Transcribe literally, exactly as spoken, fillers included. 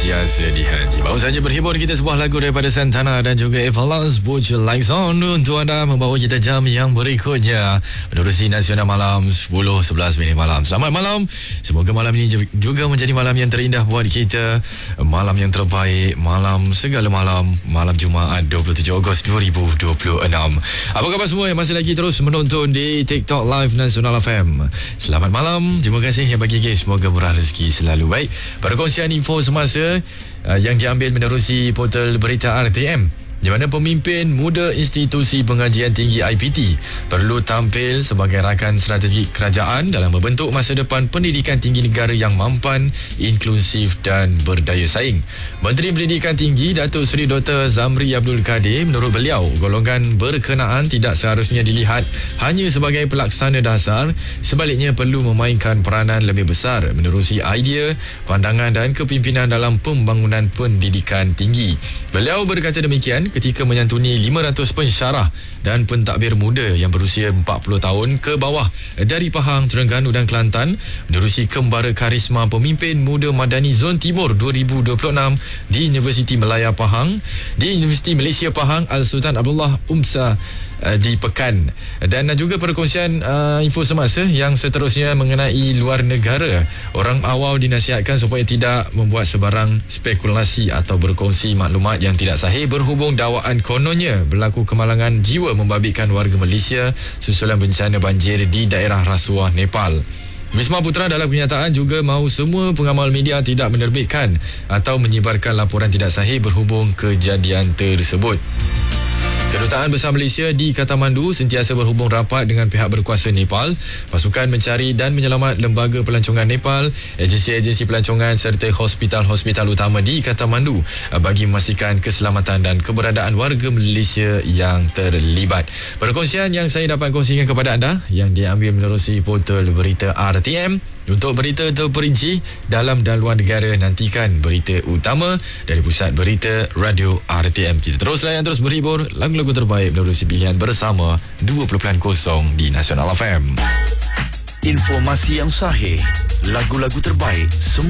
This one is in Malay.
sentiasa di hati. Baru saja berhibur kita sebuah lagu daripada Santana dan juga Everlast, Put Your Lights On, untuk anda membawa kita jam yang berikutnya menerusi Nasional Malam sepuluh sebelas minit malam. Selamat malam. Semoga malam ini juga menjadi malam yang terindah buat kita, malam yang terbaik, malam segala malam, malam Jumaat dua puluh tujuh Ogos dua ribu dua puluh enam. Apa khabar semua yang masih lagi terus menonton di TikTok Live Nasional F M? Selamat malam. Terima kasih yang bagi gift. Semoga murah rezeki selalu baik. Perkongsian info semasa uh, yang diambil menerusi portal berita R T M, di mana pemimpin muda institusi pengajian tinggi I P T perlu tampil sebagai rakan strategik kerajaan dalam membentuk masa depan pendidikan tinggi negara yang mampan, inklusif dan berdaya saing. Menteri Pendidikan Tinggi Datuk Seri Doktor Zamri Abdul Kadir, menurut beliau, golongan berkenaan tidak seharusnya dilihat hanya sebagai pelaksana dasar, sebaliknya perlu memainkan peranan lebih besar menerusi idea, pandangan dan kepimpinan dalam pembangunan pendidikan tinggi. Beliau berkata demikian ketika menyantuni lima ratus pensyarah dan pentadbir muda yang berusia empat puluh tahun ke bawah dari Pahang, Terengganu dan Kelantan menerusi Kembara Karisma Pemimpin Muda Madani Zon Timur dua ribu dua puluh enam di Universiti Melaya Pahang, di Universiti Malaysia Pahang Al-Sultan Abdullah Umsa uh, di Pekan. Dan uh, juga perkongsian uh, info semasa yang seterusnya mengenai luar negara. Orang awam dinasihatkan supaya tidak membuat sebarang spekulasi atau berkongsi maklumat yang tidak sahih berhubung dakwaan kononnya berlaku kemalangan jiwa membabitkan warga Malaysia susulan bencana banjir di daerah Rasuah, Nepal. Wisma Putra dalam kenyataan juga mahu semua pengamal media tidak menerbitkan atau menyebarkan laporan tidak sahih berhubung kejadian tersebut. Kedutaan Besar Malaysia di Kathmandu sentiasa berhubung rapat dengan pihak berkuasa Nepal, pasukan mencari dan menyelamat lembaga pelancongan Nepal, agensi-agensi pelancongan serta hospital-hospital utama di Kathmandu bagi memastikan keselamatan dan keberadaan warga Malaysia yang terlibat. Perkongsian yang saya dapat kongsikan kepada anda yang diambil menerusi portal berita R T M. Untuk berita terperinci dalam dan luar negara, nantikan berita utama dari Pusat Berita Radio R T M. Kita terus layan, terus berhibur, lagu-lagu terbaik menerusi pilihan bersama dua puluh kosong di Nasional F M. Informasi yang sahih, lagu-lagu terbaik semua